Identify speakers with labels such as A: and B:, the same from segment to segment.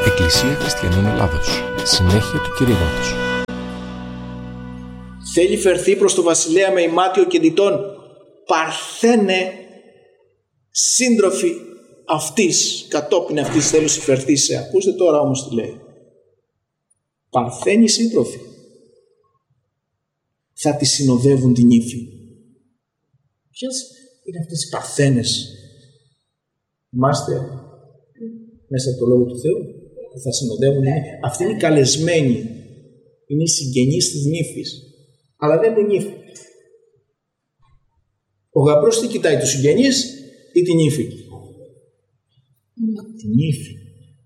A: Εκκλησία Χριστιανών Ελλάδος. Συνέχεια του κηρύγματος.
B: Θέλει φερθεί προς το βασιλέα με ημάτιο και διτών. Παρθένε σύντροφοι αυτής, κατόπιν αυτής θέλω συμφερθήσε. Ακούστε τώρα όμως τι λέει. Παρθένοι σύντροφοι θα τη συνοδεύουν την ύφη. Ποιες είναι αυτές οι παρθένες? Θυμάστε μέσα από το Λόγο του Θεού που θα συνοδεύουν. Αυτή είναι η καλεσμένη. Είναι η συγγενής της νύφης. Αλλά δεν είναι νύφη. Ο γαμπρός τι κοιτάει, τους συγγενείς ή την ύφη? Την ύφη.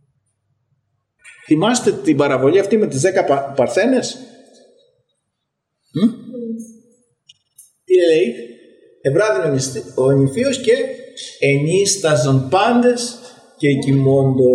B: Θυμάστε την παραβολή αυτή με τις 10 παρθένες? Τι λέει? Ευράδυνε ο νηφίος και ενίσταζον πάντες και κοιμώντο.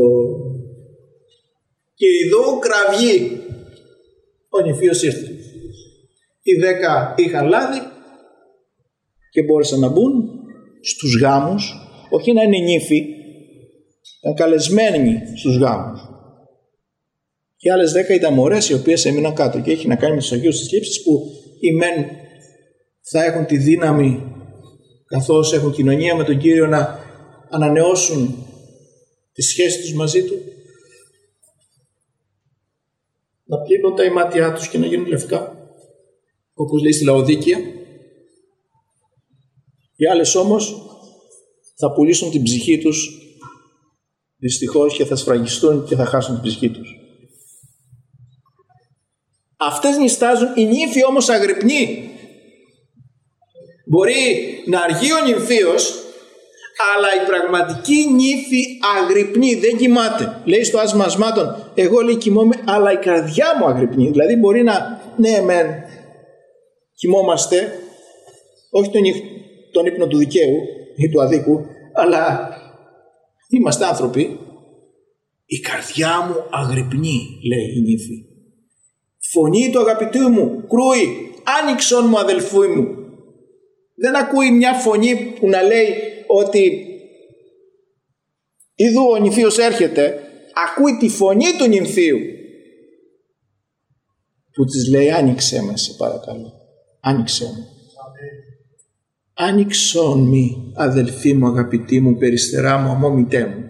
B: Και ειδού κραυγή. Ο νηφίος ήρθε. Οι 10 είχαν λάδι και μπόρεσαν να μπουν στους γάμους, όχι να είναι νύφοι, ήταν καλεσμένοι στους γάμους. Και άλλες 10 ήταν μωρές οι οποίες έμειναν κάτω, και έχει να κάνει με τους Αγίους της Λήψης, που οι μεν θα έχουν τη δύναμη, καθώς έχουν κοινωνία με τον Κύριο, να ανανεώσουν τη σχέση τους μαζί Του, να πλύνουν τα ημάτια τους και να γίνουν λευκά, όπως λέει στη Λαοδίκεια. Οι άλλες όμως θα πουλήσουν την ψυχή τους, δυστυχώς, και θα σφραγιστούν και θα χάσουν την ψυχή τους. Αυτές νηστάζουν, οι νύφοι όμως αγρυπνοί. Μπορεί να αργεί ο νυμφίος, αλλά η πραγματική νύφη αγρυπνεί, δεν κοιμάται. Λέει στο άσμα ασμάτων, εγώ λέει κοιμόμαι, αλλά η καρδιά μου αγρυπνεί. Δηλαδή μπορεί να, ναι μεν, κοιμόμαστε, όχι τον ύπνο του δικαίου ή του αδίκου, αλλά είμαστε άνθρωποι. Η καρδιά μου αγρυπνεί, λέει η νύφη. Φωνή του αγαπητού μου κρούει, άνοιξον μου αδελφού μου. Δεν ακούει μια φωνή που να λέει ότι ειδού ο νυμφίος έρχεται. Ακούει τη φωνή του νυμφίου που της λέει, άνοιξέ με σε παρακαλώ, άνοιξέ με. Άνοιξον μη αδελφή μου, αγαπητή μου, περιστερά μου, αμόμητέ μου.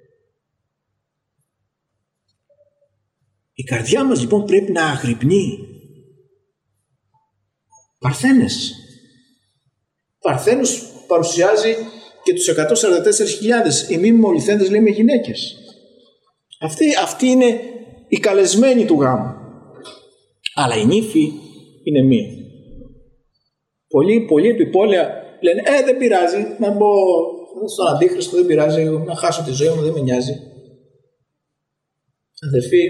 B: Η καρδιά μας λοιπόν πρέπει να αγρυπνεί. Παρθένες. Παρθένους παρουσιάζει και τους 144.000. Οι μη μολυθέντες λέει με γυναίκες. Αυτή είναι η καλεσμένη του γάμου. Αλλά η νύφη είναι μία. Πολλοί επιπόλαια λένε δεν πειράζει να μπω στον Αντίχριστο, δεν πειράζει να χάσω τη ζωή μου, δεν με νοιάζει. Αδερφοί,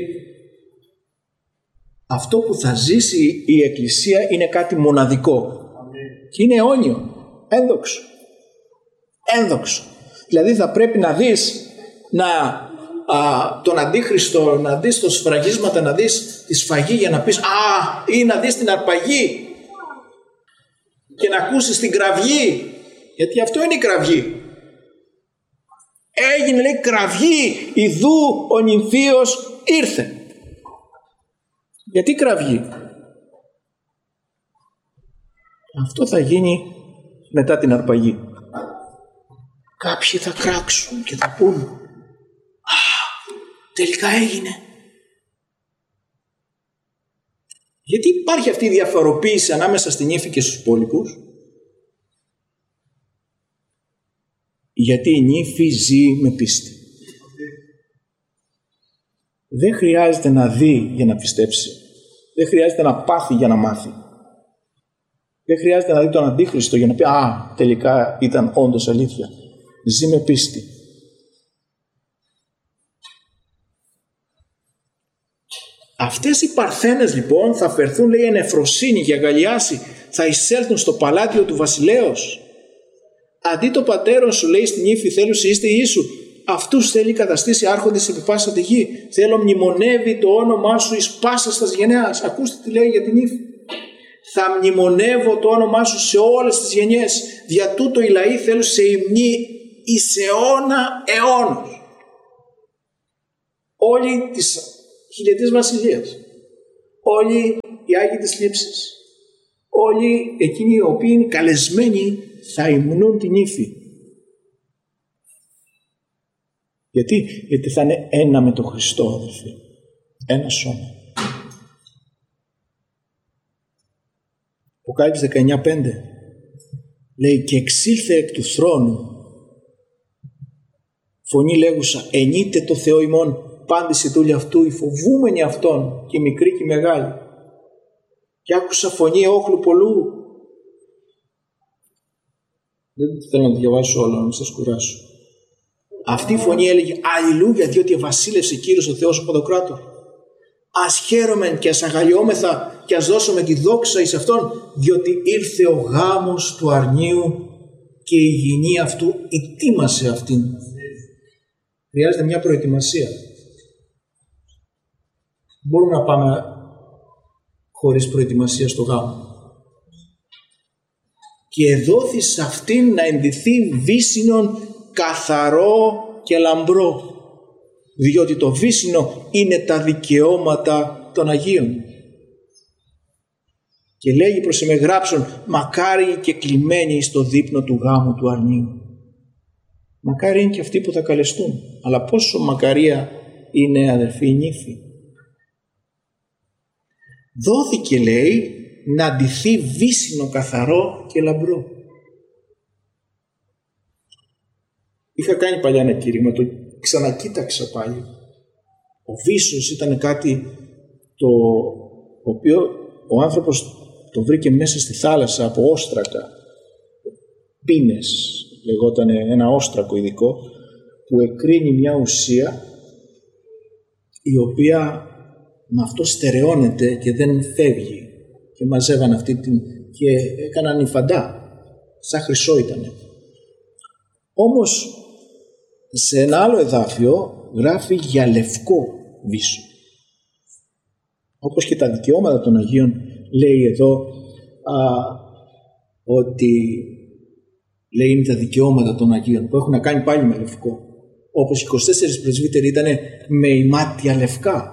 B: αυτό που θα ζήσει η Εκκλησία είναι κάτι μοναδικό. Και είναι αιώνιο, ένδοξο. Δηλαδή θα πρέπει να δεις τον Αντίχριστο, να δεις τα σφραγίσματα, να δεις τη σφαγή για να πεις ή να δεις την αρπαγή και να ακούσεις την κραυγή, γιατί αυτό είναι η κραυγή. Έγινε λέει κραυγή, ιδού ο νυμφίος ήρθε. Γιατί κραυγή? Αυτό θα γίνει μετά την αρπαγή. Κάποιοι θα κράξουν και θα πούν τελικά έγινε. Γιατί υπάρχει αυτή η διαφοροποίηση ανάμεσα στην νύφη και στους υπόλοιπους? Γιατί η νύφη ζει με πίστη. Δεν χρειάζεται να δει για να πιστέψει. Δεν χρειάζεται να πάθει για να μάθει. Δεν χρειάζεται να δει τον Αντίχριστο για να πει τελικά ήταν όντως αλήθεια. Ζει με πίστη. Αυτές οι παρθένες λοιπόν θα φερθούν λέει εν εφροσύνη και αγκαλιάσει, θα εισέλθουν στο παλάτιο του βασιλέως. Αντί το πατέρον σου λέει στην ύφη θέλουσι είστε Ιησού, αυτούς θέλει καταστήσει άρχοντες επί πάσα τη γη. Θέλω μνημονεύει το όνομά σου εις πάσας τας γενεάς. Ακούστε τι λέει για την ύφη. Θα μνημονεύω το όνομά σου σε όλες τις γενιές. Δια τούτο οι λαοί θέλουν σε υμνή εις αιώνα αιώνος. όλοι της χιλιετής βασιλείας, όλοι οι Άγιοι της Λήψης, όλοι εκείνοι οι οποίοι είναι καλεσμένοι θα υμνούν την ύφη. Γιατί θα είναι ένα με τον Χριστό, αδελφοί. Ένα σώμα. Αποκάλυψη 19:5 λέει «Και εξήλθε εκ του θρόνου φωνή λέγουσα, ενείτε το Θεό ημών πάντηση δούλη αυτού, οι φοβούμενοι αυτόν, και οι μικροί και οι μεγάλοι. Και άκουσα φωνή όχλου πολλού». Δεν θέλω να το διαβάσω όλο, να μην σας κουράσω. Αυτή η φωνή έλεγε «Αλληλούια, διότι βασίλευσε Κύριος ο Θεός ο Παντοκράτορ. Ας χαίρομεν και ας αγαλιόμεθα και ας δώσουμε τη δόξα εις Αυτόν, διότι ήλθε ο γάμος του αρνίου και η υγιεινή αυτού ετοίμασε αυτήν». Χρειάζεται μια προετοιμασία. Μπορούμε να πάμε χωρίς προετοιμασία στο γάμο. «Και εδόθη σε αυτήν να ενδυθεί βύσσινον καθαρό και λαμπρό, διότι το βύσσινο είναι τα δικαιώματα των Αγίων». Και λέγει προς εμεγράψον, μακάρι και κλειμένοι στο δείπνο του γάμου του αρνίου. Μακάρι είναι και αυτοί που θα καλεστούν. Αλλά πόσο μακαρία είναι, αδελφοί, η νύφη. Δόθηκε, λέει, να ντυθεί βύσσινο καθαρό και λαμπρό. Είχα κάνει παλιά ένα κήρυγμα, το ξανακοίταξα πάλι. Ο βύσσος ήταν κάτι το οποίο ο άνθρωπος το βρήκε μέσα στη θάλασσα από όστρακα. Πίνες λεγόταν, ένα όστρακο ειδικό που εκρίνει μια ουσία η οποία με αυτό στερεώνεται και δεν φεύγει. Και μαζεύαν αυτή την και έκαναν υφαντά, σαν χρυσό ήτανε. Όμως σε ένα άλλο εδάφιο γράφει για λευκό βύσσο. Όπως και τα δικαιώματα των Αγίων, λέει εδώ ότι λέει είναι τα δικαιώματα των Αγίων που έχουν να κάνει πάλι με λευκό. Όπως οι 24 πρεσβύτεροι ήταν με ημάτια λευκά.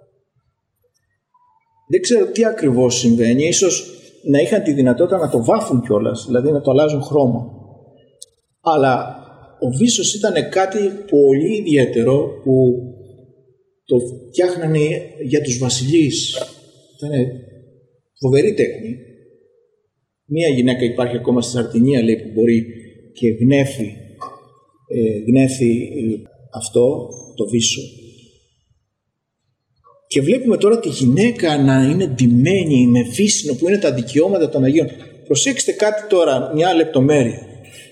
B: Δεν ξέρω τι ακριβώς συμβαίνει, ίσως να είχαν τη δυνατότητα να το βάφουν κιόλας, δηλαδή να το αλλάζουν χρώμα. Αλλά ο βύσσος ήταν κάτι πολύ ιδιαίτερο που το φτιάχνανε για τους βασιλείς. Ήταν φοβερή τέχνη. Μία γυναίκα υπάρχει ακόμα στη Σαρτινία, λέει, που μπορεί και γνέφει αυτό το βύσσο. Και βλέπουμε τώρα τη γυναίκα να είναι ντυμένη με βύσσινο που είναι τα δικαιώματα των Αγίων. Προσέξτε κάτι τώρα, μια λεπτομέρεια.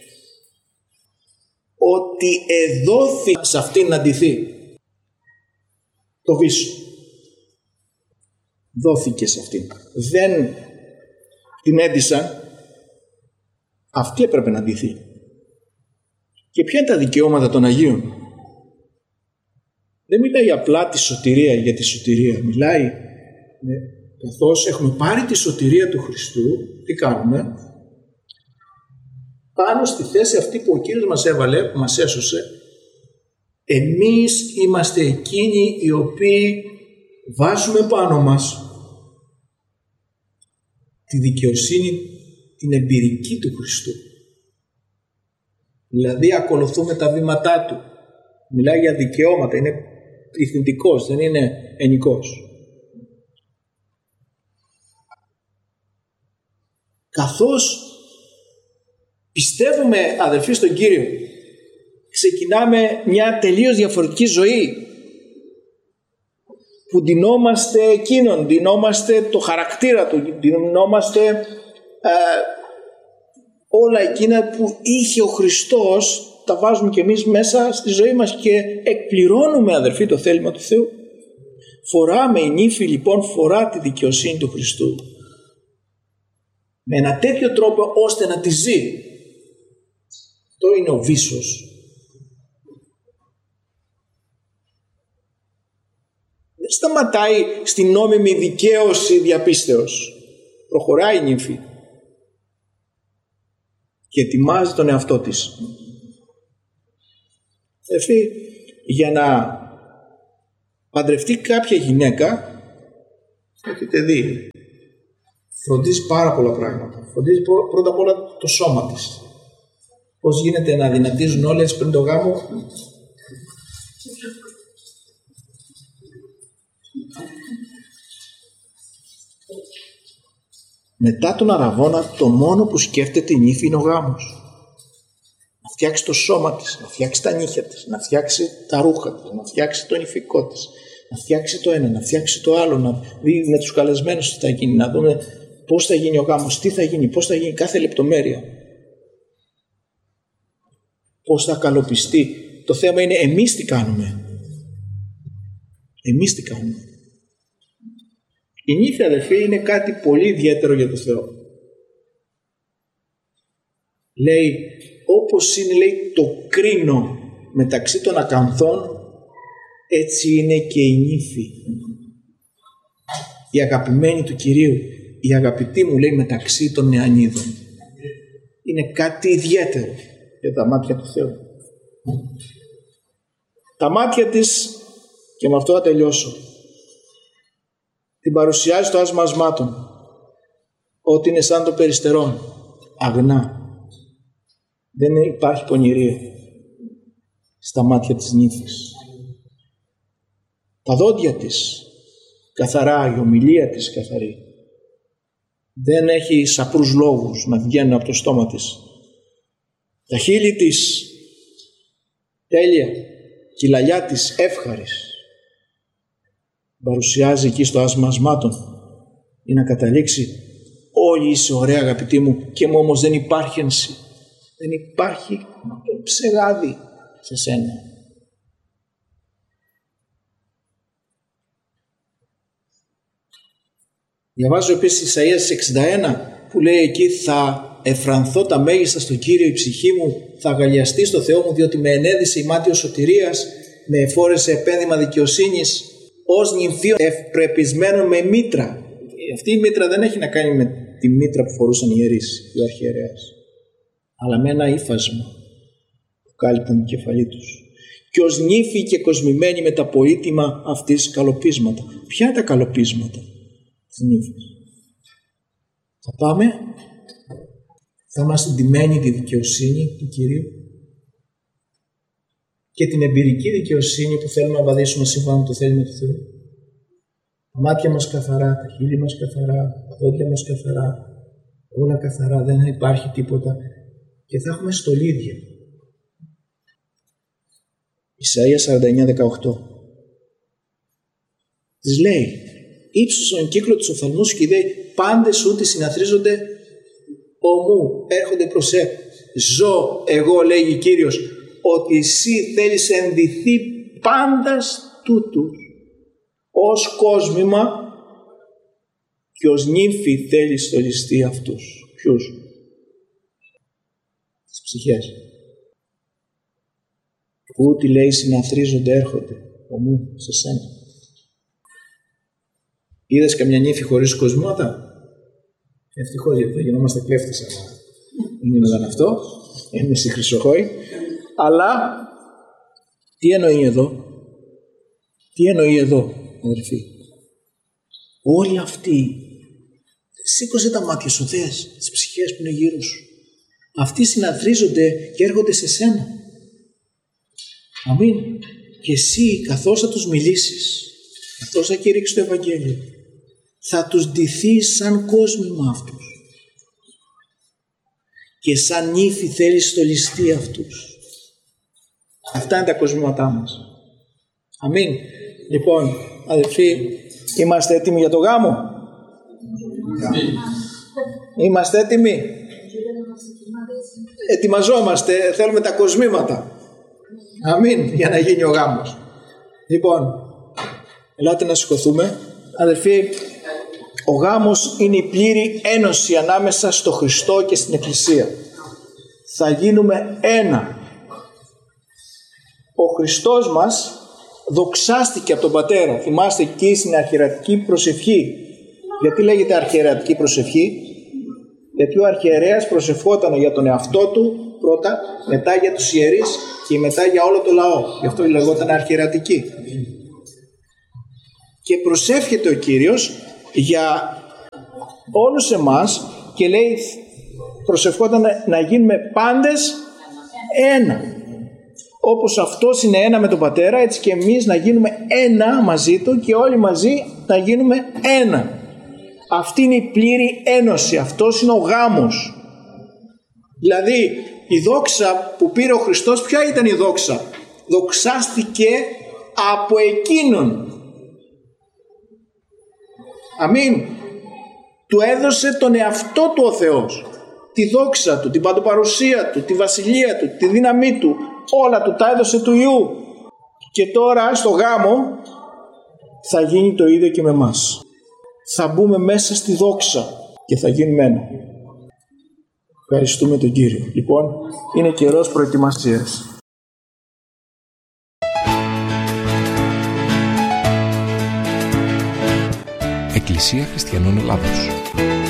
B: Ότι εδόθη σε αυτήν να ντυθεί το βύσσο. Δόθηκε σε αυτήν. Δεν την έντυσαν. Αυτή έπρεπε να ντυθεί. Και ποια είναι τα δικαιώματα των Αγίων? Δεν μιλάει απλά τη σωτηρία για τη σωτηρία. Μιλάει καθώς έχουμε πάρει τη σωτηρία του Χριστού, τι κάνουμε? Πάνω στη θέση αυτή που ο Κύριος μας έβαλε, που μας έσωσε, εμείς είμαστε εκείνοι οι οποίοι βάζουμε πάνω μας τη δικαιοσύνη, την εμπειρική του Χριστού. Δηλαδή ακολουθούμε τα βήματά του. Μιλάει για δικαιώματα, είναι πληθυντικός, δεν είναι ενικός. Καθώς πιστεύουμε, αδελφοί, στον Κύριο, ξεκινάμε μια τελείως διαφορετική ζωή που ντυνόμαστε εκείνον, ντυνόμαστε το χαρακτήρα του, ντυνόμαστε όλα εκείνα που είχε ο Χριστός, τα βάζουμε και εμείς μέσα στη ζωή μας και εκπληρώνουμε, αδελφοί, το θέλημα του Θεού. Φοράμε, η νύφη λοιπόν φορά τη δικαιοσύνη του Χριστού με ένα τέτοιο τρόπο ώστε να τη ζει. Αυτό είναι ο βύσσος. Δεν σταματάει στην νόμιμη δικαίωση διαπίστεως. Προχωράει η νύφη και ετοιμάζει τον εαυτό της. Για να παντρευτεί κάποια γυναίκα, έχετε δει, φροντίζει πάρα πολλά πράγματα. Φροντίζει πρώτα απ' όλα το σώμα της. Πώς γίνεται να δυνατίζουν όλες πριν το γάμο? Μετά τον αραβώνα, το μόνο που σκέφτεται η νύφη είναι ο γάμος. Να φτιάξει το σώμα της, να φτιάξει τα νύχια της, να φτιάξει τα ρούχα της, να φτιάξει το νηφικό της, να φτιάξει το ένα, να φτιάξει το άλλο, να δει με τους καλεσμένους τι θα γίνει, να δούμε πώς θα γίνει ο γάμος, τι θα γίνει, πώς θα γίνει κάθε λεπτομέρεια. Πώς θα καλοπιστεί. Το θέμα είναι εμείς τι κάνουμε. Εμείς τι κάνουμε. Η νύφη, αδελφοί, είναι κάτι πολύ ιδιαίτερο για τον Θεό. Λέει, όπως είναι, λέει, το κρίνο μεταξύ των ακανθών, έτσι είναι και η νύφη. Η αγαπημένη του Κυρίου, η αγαπητή μου, λέει, μεταξύ των νεανίδων. Είναι κάτι ιδιαίτερο για τα μάτια του Θεού. Τα μάτια της, και με αυτό θα τελειώσω, την παρουσιάζει στο άσμα ασμάτων, ότι είναι σαν το περιστερόν, αγνά. Δεν υπάρχει πονηρία στα μάτια της νύφης. Τα δόντια της καθαρά, η ομιλία της καθαρή. Δεν έχει σαπρούς λόγους να βγαίνουν από το στόμα της. Τα χείλη της τέλεια και η λαλιά της εύχαρης. Παρουσιάζει εκεί στο άσμα ασμάτων ή να καταλήξει, όλοι είσαι ωραία αγαπητή μου και μου όμως δεν υπάρχει ένση. Δεν υπάρχει ψεγάδι σε σένα. Διαβάζω επίσης Ισαΐας 61 που λέει εκεί, θα εφρανθώ τα μέγιστα στον Κύριο, η ψυχή μου θα αγαλιαστεί στο Θεό μου, διότι με ενέδισε ημάτιο σωτηρίας, με εφόρεσε επένδυμα δικαιοσύνης, ως νυμφίο ευπρεπισμένο με μήτρα. Αυτή η μήτρα δεν έχει να κάνει με τη μήτρα που φορούσαν οι ιερείς, ο αρχιερέας, αλλά με ένα ύφασμα που κάλυπταν την κεφαλή τους. Και ως νύφη και κοσμημένη με τα πολύτιμα αυτής καλοπίσματα. Ποια είναι τα καλοπίσματα της νύφης? Θα πάμε, θα είμαστε ντυμένοι τη δικαιοσύνη του Κυρίου και την εμπειρική δικαιοσύνη που θέλουμε να βαδίσουμε σύμφωνα με το θέλημα του Θεού. Τα μάτια μας καθαρά, τα χείλη μας καθαρά, τα δόντια μας καθαρά, όλα καθαρά, δεν υπάρχει τίποτα και θα έχουμε στολίδια. Ισαΐας 49-18 της λέει, ύψωσον κύκλο τους οφθαλμούς και είδε πάντες ούτε συναθρίζονται ομού, έρχονται προς ζω εγώ, λέγει Κύριος, ότι εσύ θέλεις ενδυθεί πάντας τούτους ως κόσμημα και ως νύμφη θέλεις στολιστεί αυτούς. Ποιους? Τις ψυχές. Ούτε λέει συναθρίζονται έρχονται ομού σε σένα. Είδες καμιά νύφη χωρίς κοσμήματα? Ευτυχώς, γιατί θα γινόμαστε κλέφτες, αλλά δεν ήταν αυτό. Εμείς οι χρυσοχόοι. Αλλά τι εννοεί εδώ? Τι εννοεί εδώ, αδερφοί? Όλοι αυτοί, σήκωσε τα μάτια σου, δες τις ψυχές που είναι γύρω σου. Αυτοί συναθρίζονται και έρχονται σε σένα. Αμήν. Και εσύ, καθώς θα τους μιλήσεις, καθώς θα κηρύξεις το Ευαγγέλιο, θα τους ντυθείς σαν κόσμημα αυτούς. Και σαν νύφη θέλεις στολιστεί αυτούς. Αυτά είναι τα κοσμήματά μας. Αμήν. Λοιπόν, αδελφοί, είμαστε έτοιμοι για το γάμο? Είμαστε έτοιμοι? Ετοιμαζόμαστε, θέλουμε τα κοσμήματα. Αμήν, για να γίνει ο γάμος. Λοιπόν, ελάτε να σηκωθούμε. Αδελφοί, ο γάμος είναι η πλήρη ένωση ανάμεσα στο Χριστό και στην Εκκλησία. Θα γίνουμε ένα. Ο Χριστός μας δοξάστηκε από τον Πατέρα. Θυμάστε εκεί στην αρχιερατική προσευχή. Γιατί λέγεται αρχιερατική προσευχή? Γιατί ο αρχιερέας προσευχόταν για τον εαυτό του πρώτα, μετά για τους ιερείς και μετά για όλο το λαό. Γι' αυτό λεγόταν αρχιερατική. Και προσεύχεται ο Κύριος για όλους εμάς και λέει, προσευχόταν να γίνουμε πάντες ένα. Όπως αυτός είναι ένα με τον Πατέρα, έτσι και εμείς να γίνουμε ένα μαζί Του και όλοι μαζί να γίνουμε ένα. Αυτή είναι η πλήρη ένωση, αυτός είναι ο γάμος. Δηλαδή η δόξα που πήρε ο Χριστός, ποια ήταν η δόξα? Δοξάστηκε από Εκείνον. Αμήν. Του έδωσε τον εαυτό Του ο Θεός, τη δόξα Του, την παντοπαρουσία Του, τη βασιλεία Του, τη δύναμή Του, όλα Του τα έδωσε του Υιού. Και τώρα στο γάμο θα γίνει το ίδιο και με εμάς. Θα μπούμε μέσα στη δόξα και θα γίνουμε ένα. Ευχαριστούμε τον Κύριο. Λοιπόν, είναι καιρός προετοιμασίας.
A: Εκκλησία Χριστιανών Ελλάδος.